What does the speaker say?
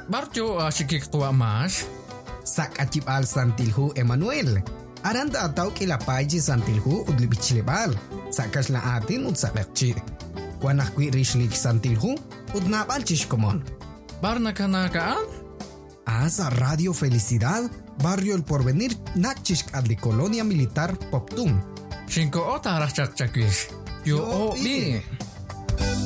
Barjo sikik tua mas. Sak acip al santilhu Emmanuel. Aranda atau kilapaji santilhu udli bichlebal. Sakas la atin ud sabekci. Wanah kui rishlik santilhu ud nabal chishkomon. Barna kanakaan? Asa Radio Felicidad, Barrio El Porvenir, Nachishk adli Colonia Militar Poptum. Shinko ota arachak chakwish. Yo o bi.